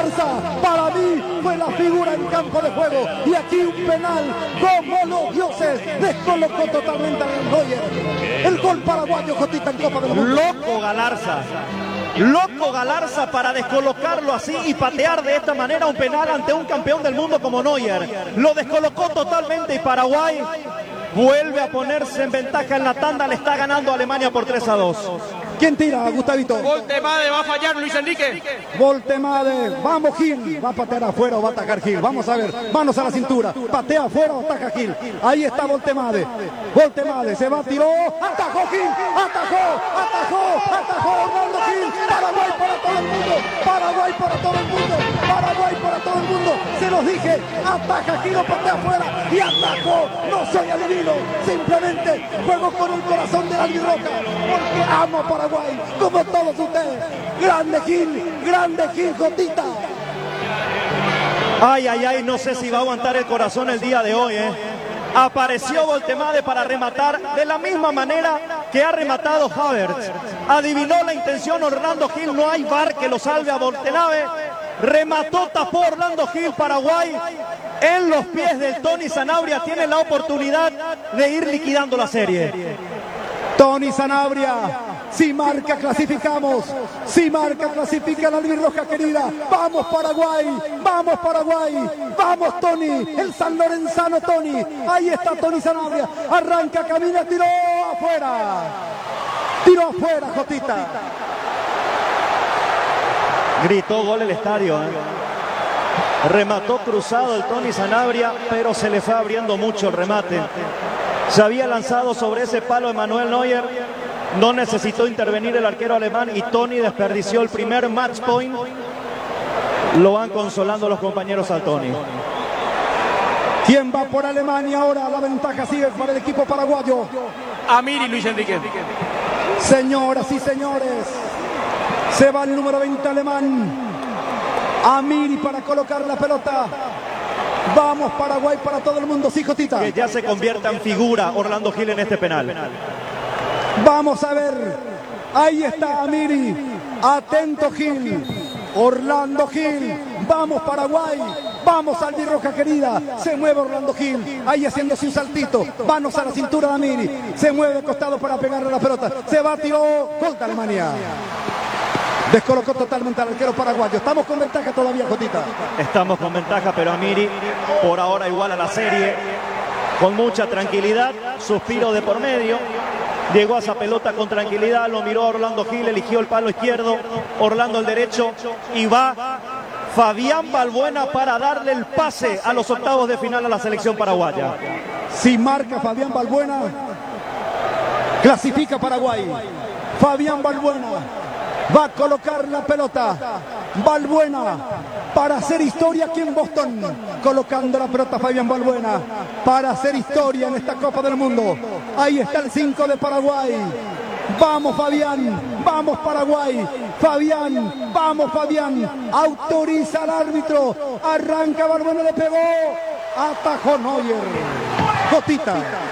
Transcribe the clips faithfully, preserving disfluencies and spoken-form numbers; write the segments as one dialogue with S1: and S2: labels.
S1: Galarza, para mí fue la figura en campo de juego. Y aquí un penal como los dioses. Descolocó totalmente al Neuer. El gol paraguayo, Jotita, en Copa del Mundo.
S2: Loco Galarza. Loco Galarza para descolocarlo así y patear de esta manera un penal ante un campeón del mundo como Neuer. Lo descolocó totalmente y Paraguay vuelve a ponerse en ventaja en la tanda. Le está ganando a Alemania por tres a dos.
S1: ¿Quién tira, Gustavito?
S3: Voltemade va a fallar, Luis Enrique.
S1: Voltemade, vamos Gil. ¿Va a patear afuera o va a atacar Gil? Vamos a ver, manos a la cintura. ¿Patea afuera o ataca Gil? Ahí está Voltemade. Voltemade, se va, tiró. Atajó Gil, atajó, atajó, atajó Orlando Gil. Paraguay para todo el mundo. Paraguay para todo el mundo. Paraguay para todo el mundo. Se los dije, ataja Gil o patea afuera. Y atajó. No soy adivino. Simplemente juego con el corazón de Albirroja. Porque amo a Paraguay. Como todos ustedes. Grande Gil, grande Gil, Jotita.
S2: Ay, ay, ay, no sé si va a aguantar el corazón el día de hoy, ¿eh? Apareció Voltemade para rematar de la misma manera que ha rematado Havertz. Adivinó la intención Orlando Gil, no hay V A R que lo salve a Voltemade. Remató, tapó Orlando Gil. Paraguay en los pies del Tony Sanabria tiene la oportunidad de ir liquidando la serie.
S1: Tony Sanabria, si marca clasificamos, si marca clasifica la albirroja querida. Vamos Paraguay, vamos Paraguay, vamos Tony, el San Lorenzano Tony. Ahí está Tony Sanabria, arranca, camina, tiró afuera, tiró afuera Jotita.
S2: Gritó gol el estadio, ¿eh? Remató cruzado el Tony Sanabria, pero se le fue abriendo mucho el remate. Se había lanzado sobre ese palo Manuel Neuer, no necesitó intervenir el arquero alemán y Tony desperdició el primer match point. Lo van consolando los compañeros al Tony.
S1: ¿Quién va por Alemania ahora? La ventaja sigue para el equipo paraguayo.
S3: Amiri, Luis Enrique.
S1: Señoras y señores, se va el número veinte alemán. Amiri para colocar la pelota. Vamos Paraguay para todo el mundo, sí Jotita.
S2: Que ya se convierta en figura Orlando Gil en este penal.
S1: Vamos a ver, ahí está Amiri, atento Gil, Orlando Gil, vamos Paraguay, vamos albirroja querida, se mueve Orlando Gil, ahí haciéndose un saltito, manos a la cintura de Amiri, se mueve de costado para pegarle la pelota, se va, tiró, gol de Alemania. Descolocó totalmente al arquero paraguayo. Estamos con ventaja todavía, Jotita.
S2: Estamos con ventaja, pero Amiri por ahora igual a la serie. Con mucha tranquilidad, suspiro de por medio. Llegó a esa pelota con tranquilidad, lo miró a Orlando Gil, eligió el palo izquierdo, Orlando el derecho y va Fabián Balbuena para darle el pase a los octavos de final a la selección paraguaya.
S1: Si marca Fabián Balbuena, clasifica Paraguay. Fabián Balbuena va a colocar la pelota. Balbuena para hacer historia aquí en Boston. Colocando la pelota Fabián Balbuena para hacer historia en esta Copa del Mundo. Ahí está el cinco de Paraguay. Vamos Fabián, vamos Paraguay. Fabián, vamos Fabián. Autoriza al árbitro. Arranca Balbuena, le pegó. Atajó Neuer. Jotita.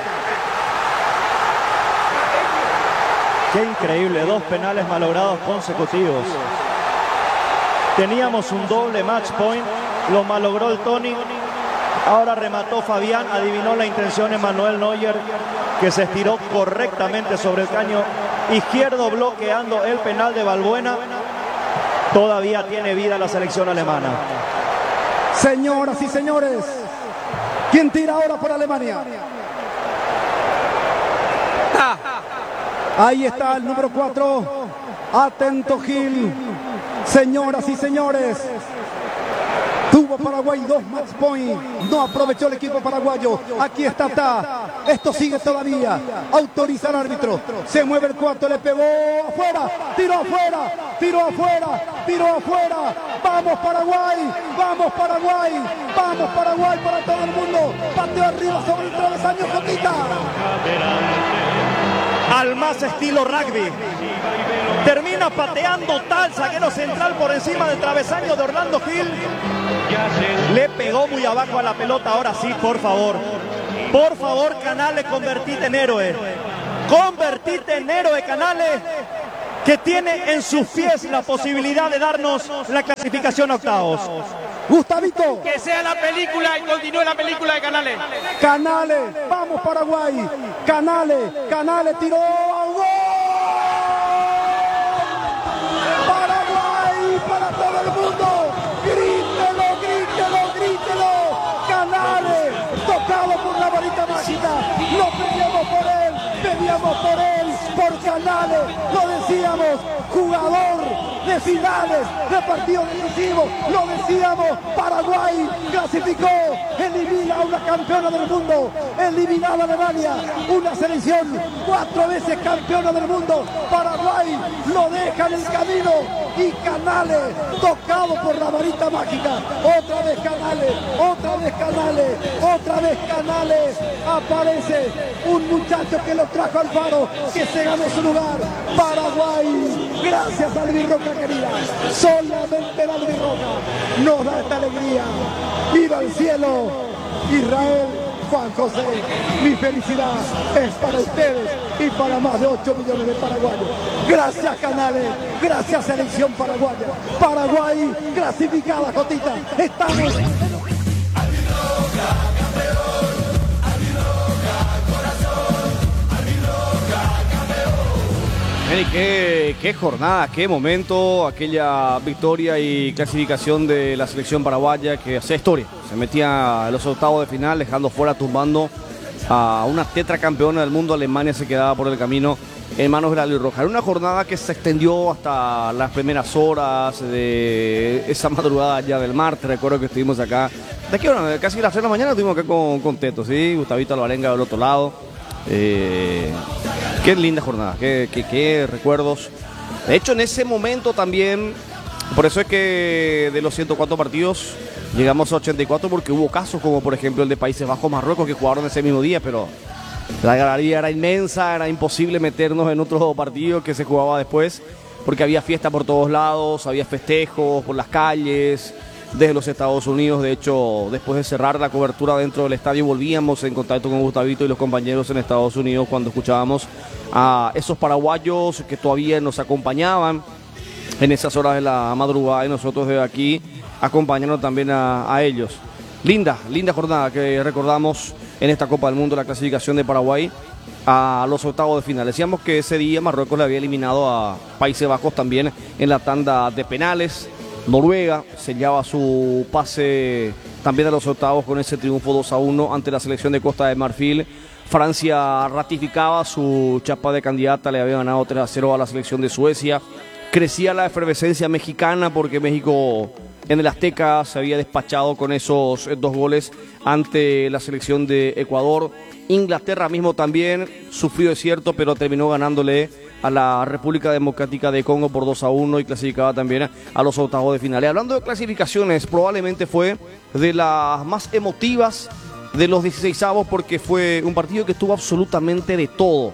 S2: Qué increíble, dos penales malogrados consecutivos. Teníamos un doble match point, lo malogró el Tony. Ahora remató Fabián, adivinó la intención Manuel Neuer, que se estiró correctamente sobre el caño izquierdo bloqueando el penal de Balbuena. Todavía tiene vida la selección alemana.
S1: Señoras y señores, ¿quién tira ahora por Alemania?
S3: Ah.
S1: Ahí está el número cuatro. Atento Gil. Señoras y señores, tuvo Paraguay dos match point. No aprovechó el equipo paraguayo. Aquí está Ta. Esto sigue todavía. Autoriza al árbitro. Se mueve el cuarto, le pegó afuera. Tiró afuera. Tiró afuera. Tiró afuera. Vamos Paraguay. Vamos Paraguay. Vamos Paraguay para todo el mundo. Pateó arriba sobre el travesaño, Jotita.
S2: Al más estilo rugby. Termina pateando tal zaguero central por encima del travesaño de Orlando Gil. Le pegó muy abajo a la pelota. Ahora sí, por favor. Por favor, Canales, convertite en héroe. Convertite en héroe, Canales. que tiene en sus pies la posibilidad de darnos la clasificación a octavos.
S1: Gustavito.
S3: Que sea la película y continúe la película de Canales.
S1: Canales, vamos Paraguay. Canales, Canales tiró a gol. Paraguay para todo el mundo. Grítelo, grítelo, grítelo. Canales, tocado por la varita mágica. Lo pedíamos por él, pedíamos por él, por Canales. Lo decíamos, jugador de finales, de partidos decisivos, lo decíamos, Paraguay clasificó, elimina a una campeona del mundo, eliminada Alemania, una selección cuatro veces campeona del mundo, Paraguay lo deja en el camino y Canales, tocado por la varita mágica, otra vez Canales, otra vez Canales, otra vez Canales, aparece un muchacho que lo trajo al faro, que se ganó su lugar, Paraguay, gracias a Albirroca querida, solamente el Albirroca nos da esta alegría. ¡Viva el cielo! Israel, Juan José, mi felicidad es para ustedes y para más de ocho millones de paraguayos. Gracias Canales, gracias selección paraguaya. Paraguay clasificada, Jotita. Estamos...
S4: Qué, qué jornada, qué momento, aquella victoria y clasificación de la selección paraguaya que hacía historia. Se metía en los octavos de final, dejando fuera, tumbando a una tetracampeona del mundo. Alemania se quedaba por el camino en manos de la Albirroja. Era una jornada que se extendió hasta las primeras horas de esa madrugada ya del martes. Recuerdo que estuvimos acá, de aquí, bueno, casi las tres de la mañana estuvimos acá con, con Teto, ¿sí? Gustavito Alvarenga del otro lado. Eh, qué linda jornada, qué, qué, qué recuerdos. De hecho, en ese momento también, por eso es que de los ciento cuatro partidos llegamos a ochenta y cuatro, porque hubo casos como por ejemplo el de Países Bajos, Marruecos, que jugaron ese mismo día, pero la galería era inmensa, era imposible meternos en otro partido que se jugaba después, porque había fiesta por todos lados, había festejos por las calles, desde los Estados Unidos. De hecho, después de cerrar la cobertura dentro del estadio, volvíamos en contacto con Gustavito y los compañeros en Estados Unidos cuando escuchábamos a esos paraguayos que todavía nos acompañaban en esas horas de la madrugada, y nosotros desde aquí acompañando también a, a ellos. Linda, linda jornada que recordamos en esta Copa del Mundo, la clasificación de Paraguay a los octavos de final. Decíamos que ese día Marruecos le había eliminado a Países Bajos también en la tanda de penales. Noruega sellaba su pase también a los octavos con ese triunfo dos a uno ante la selección de Costa de Marfil. Francia ratificaba su chapa de candidata, le había ganado tres a cero a la selección de Suecia. Crecía la efervescencia mexicana porque México en el Azteca se había despachado con esos dos goles ante la selección de Ecuador. Inglaterra mismo también sufrió, es cierto, pero terminó ganándole a la República Democrática de Congo por dos a uno y clasificaba también a los octavos de final. Y hablando de clasificaciones, probablemente fue de las más emotivas de los dieciseisavos, porque fue un partido que tuvo absolutamente de todo.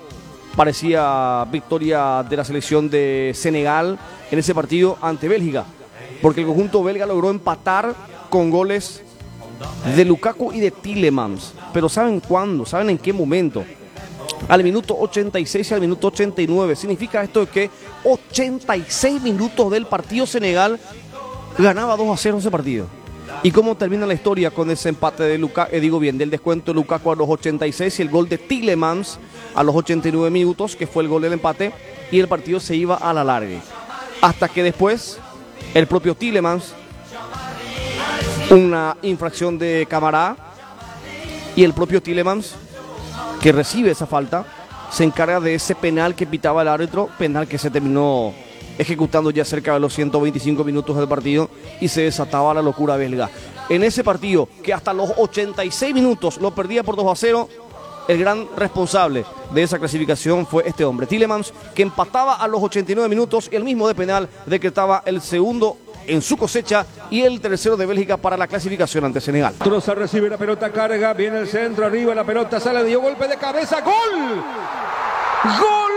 S4: Parecía victoria de la selección de Senegal en ese partido ante Bélgica, porque el conjunto belga logró empatar con goles de Lukaku y de Tielemans. Pero ¿saben cuándo? ¿Saben en qué momento? Al minuto ochenta y seis y al minuto ochenta y nueve. Significa esto que ochenta y seis minutos del partido Senegal ganaba dos a cero ese partido. ¿Y cómo termina la historia con ese empate de Lukaku? Eh, digo bien, del descuento de Lukaku a los ochenta y seis y el gol de Tielemans a los ochenta y nueve minutos, que fue el gol del empate, y el partido se iba a la larga. Hasta que después el propio Tielemans, una infracción de Camará, y el propio Tielemans, que recibe esa falta, se encarga de ese penal que pitaba el árbitro, penal que se terminó ejecutando ya cerca de los ciento veinticinco minutos del partido, y se desataba la locura belga. En ese partido, que hasta los ochenta y seis minutos lo perdía por dos a cero, el gran responsable de esa clasificación fue este hombre, Tielemans, que empataba a los ochenta y nueve minutos, y el mismo de penal decretaba el segundo en su cosecha y el tercero de Bélgica para la clasificación ante Senegal.
S5: Troza recibe la pelota, carga, viene el centro, arriba la pelota, sale, dio golpe de cabeza, ¡gol! ¡Gol!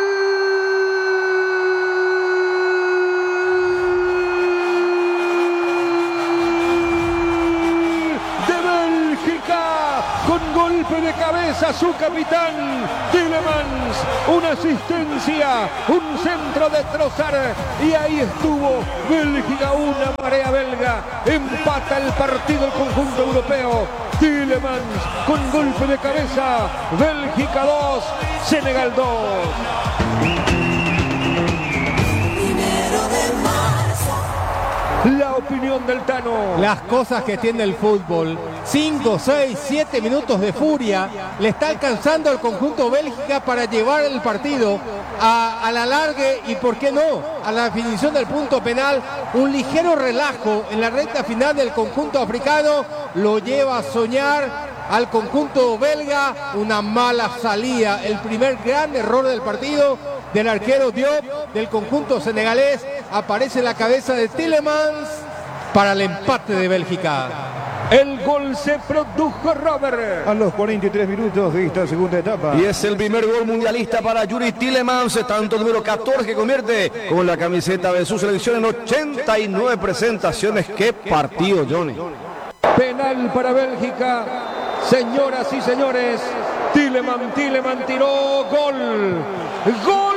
S5: Con golpe de cabeza su capitán Tielemans, una asistencia, un un centro de Trossard y ahí estuvo Bélgica, una marea belga, empata el partido el conjunto europeo. Tielemans con golpe de cabeza, Bélgica dos, Senegal dos. La opinión del Tano.
S6: Las cosas que tiene el fútbol. cinco, seis, siete minutos de furia. Le está alcanzando al conjunto Bélgica para llevar el partido a, a la largue y, ¿por qué no?, a la definición del punto penal. Un ligero relajo en la recta final del conjunto africano lo lleva a soñar al conjunto belga. Una mala salida. El primer gran error del partido del arquero Diop del conjunto senegalés. Aparece la cabeza de Tielemans para el empate de Bélgica.
S5: El gol se produjo, Robert,
S1: a los cuarenta y tres minutos de esta segunda etapa.
S4: Y es el primer gol mundialista para Youri Tielemans, tanto número catorce que convierte con la camiseta de su selección en ochenta y nueve presentaciones. ¡Qué partido, Johnny!
S5: Penal para Bélgica, señoras y señores. Tielemans, Tielemans tiró, gol, gol.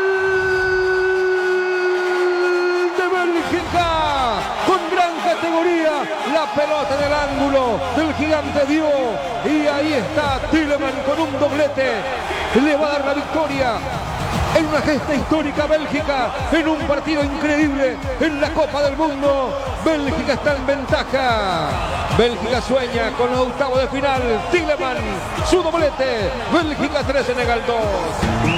S5: Bélgica, con gran categoría, la pelota en el ángulo del gigante dio, y ahí está Tielemans con un doblete, le va a dar la victoria en una gesta histórica. Bélgica en un partido increíble en la Copa del Mundo. Bélgica está en ventaja. Bélgica sueña con los octavos de final. Tielemans, su doblete. Bélgica tres, Senegal dos.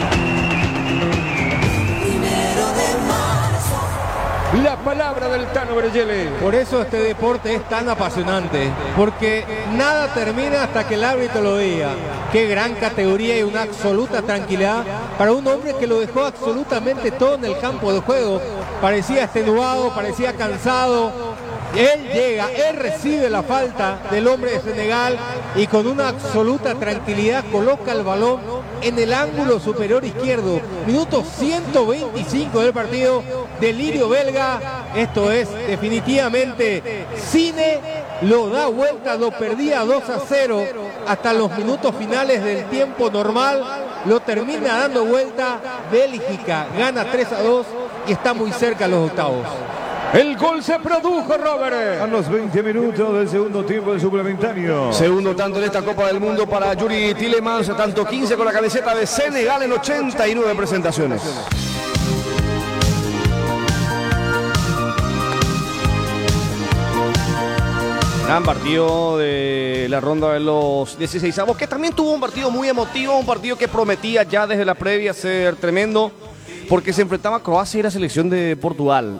S5: La palabra del Tano Bergele.
S6: Por eso este deporte es tan apasionante, porque nada termina hasta que el árbitro lo diga. Qué gran categoría y una absoluta tranquilidad para un hombre que lo dejó absolutamente todo en el campo de juego. Parecía extenuado, parecía cansado. Él llega, él recibe la falta del hombre de Senegal y con una absoluta tranquilidad coloca el balón en el ángulo superior izquierdo. Minuto ciento veinticinco del partido. Delirio belga. Esto es definitivamente cine. Lo da vuelta, lo perdía dos a cero hasta los minutos finales del tiempo normal. Lo termina dando vuelta. Bélgica gana tres a dos y está muy cerca a los octavos.
S5: El gol se produjo, Robert,
S1: a los veinte minutos del segundo tiempo del suplementario.
S4: Segundo tanto en esta Copa del Mundo para Youri Tielemans, tanto quince con la camiseta de Senegal en ochenta y nueve presentaciones. Gran partido de la ronda de los dieciseisavos, que también tuvo un partido muy emotivo, un partido que prometía ya desde la previa ser tremendo, porque se enfrentaba a Croacia y la selección de Portugal.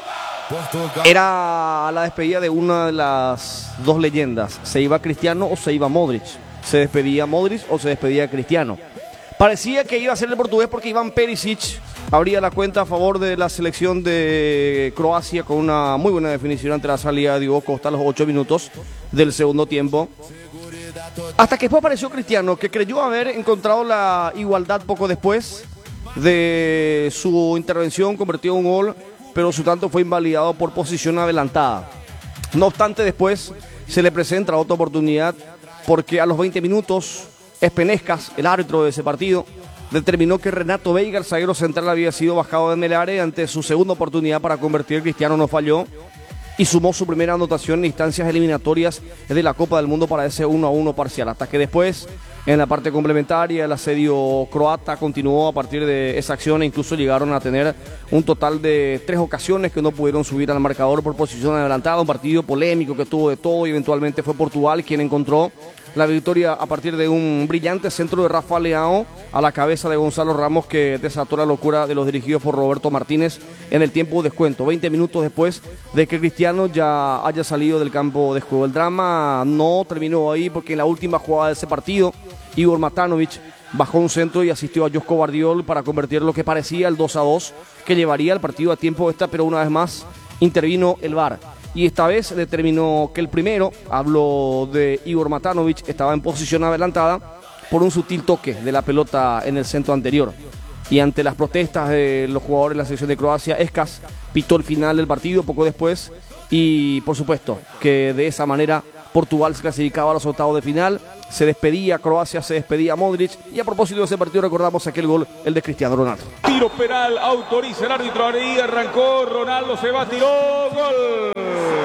S4: Era la despedida de una de las dos leyendas. Se iba Cristiano o se iba Modric. Se despedía Modric o se despedía Cristiano. Parecía que iba a ser el portugués porque Iván Perisic abría la cuenta a favor de la selección de Croacia con una muy buena definición ante la salida de Diogo Costa a los ocho minutos del segundo tiempo. Hasta que después apareció Cristiano, que creyó haber encontrado la igualdad poco después de su intervención, convirtió un gol, pero su tanto fue invalidado por posición adelantada. No obstante, después se le presenta otra oportunidad porque a los veinte minutos, Espenescas, el árbitro de ese partido, determinó que Renato Veiga, el zaguero central, había sido bajado de Melare ante su segunda oportunidad para convertir. Cristiano no falló y sumó su primera anotación en instancias eliminatorias de la Copa del Mundo para ese uno a uno parcial, hasta que después, en la parte complementaria, el asedio croata continuó a partir de esa acción e incluso llegaron a tener un total de tres ocasiones que no pudieron subir al marcador por posición adelantada. Un partido polémico que tuvo de todo y eventualmente fue Portugal quien encontró la victoria a partir de un brillante centro de Rafa Leao a la cabeza de Gonzalo Ramos, que desató la locura de los dirigidos por Roberto Martínez en el tiempo de descuento, veinte minutos después de que Cristiano ya haya salido del campo de juego. El drama no terminó ahí porque en la última jugada de ese partido, Igor Matanovic bajó un centro y asistió a Josko Vardiol para convertir lo que parecía el dos a dos, que llevaría el partido a tiempo extra, pero una vez más intervino el V A R. Y esta vez determinó que el primero, hablo de Igor Matanovic, estaba en posición adelantada por un sutil toque de la pelota en el centro anterior. Y ante las protestas de los jugadores de la selección de Croacia, Escas pitó el final del partido poco después. Y por supuesto que de esa manera Portugal se clasificaba a los octavos de final se despedía Croacia, se despedía Modric. Y a propósito de ese partido recordamos aquel gol, el de Cristiano Ronaldo.
S5: Tiro penal, autoriza el árbitro, ahí arrancó, Ronaldo se va, tiró, gol.